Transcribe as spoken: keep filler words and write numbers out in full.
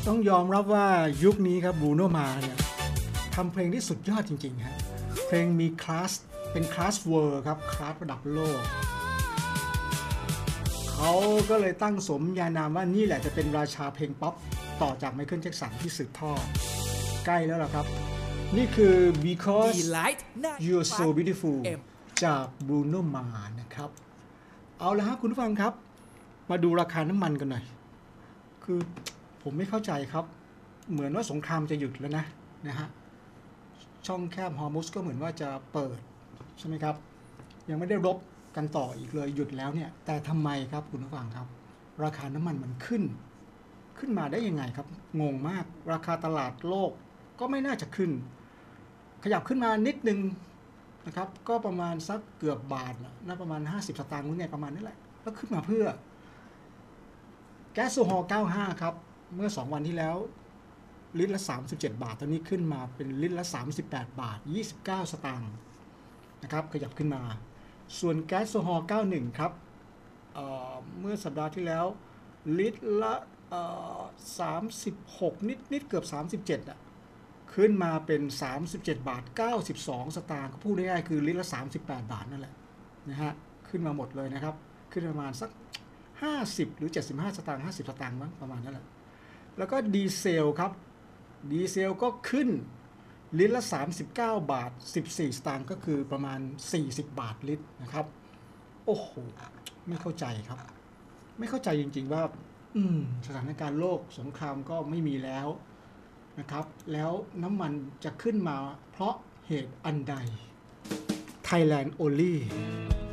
ต้องยอมรับว่ายุคนี้ครับบรูโนมาเนี่ยทำเพลงที่สุดยอดจริงๆฮะเพลงมีคลาสเป็นคลาสเวิร์ครับคลาสระดับโลกเขาก็เลยตั้งสมญานามว่านี่แหละจะเป็นราชาเพลงป๊อปต่อจากไมเคิลแจ็คสันที่สืบทอดใกล้แล้วล่ะครับนี่คือ because you're so beautiful จาก Bruno Mars นะครับเอาละฮะคุณผู้ฟังครับมาดูราคาน้ำมันกันหน่อยคือผมไม่เข้าใจครับเหมือนว่าสงครามจะหยุดแล้วนะนะฮะช่องแคบฮอร์มุสก็เหมือนว่าจะเปิดใช่ไหมครับยังไม่ได้รบกันต่ออีกเลยหยุดแล้วเนี่ยแต่ทำไมครับคุณผู้ฟังครับราคาน้ำมันมันขึ้นขึ้นมาได้ยังไงครับงงมากราคาตลาดโลกก็ไม่น่าจะขึ้นขยับขึ้นมานิดนึงนะครับก็ประมาณสักเกือบบาทนะประมาณห้าสิบสตางค์นี่ไงประมาณนี้แหละแล้วขึ้นมาเพื่อแก๊สโซฮอล์เก้าสิบห้าครับเมื่อสองวันที่แล้วลิตรละสามสิบเจ็ดบาทตอนนี้ขึ้นมาเป็นลิตรละสามสิบแปดบาทยี่สิบเก้าสตางค์นะครับขยับขึ้นมาส่วนแก๊สโซฮอล์เก้าสิบเอ็ดครับ เอ่อ เมื่อสัปดาห์ที่แล้วลิตรละสามสิบหกนิดนิดเกือบสามสิบเจ็ดอ่ะขึ้นมาเป็นสามสิบเจ็ดบาทเก้าสิบสองสตางค์พูดง่ายๆคือลิตรละสามสิบแปดบาทนั่นแหละนะฮะขึ้นมาหมดเลยนะครับขึ้นประมาณสักห้าสิบหรือเจ็ดสิบห้าสตางค์ห้าสิบสตางค์มั้งประมาณนั้นแหละแล้วก็ดีเซลครับดีเซลก็ขึ้นลิตรละสามสิบเก้าบาทสิบสี่สตางค์ก็คือประมาณสี่สิบบาทลิตรนะครับโอ้โหไม่เข้าใจครับไม่เข้าใจจริงๆว่าอืมสถานการณ์โลกสงครามก็ไม่มีแล้วนะครับแล้วน้ำมันจะขึ้นมาเพราะเหตุอันใด Thailand Only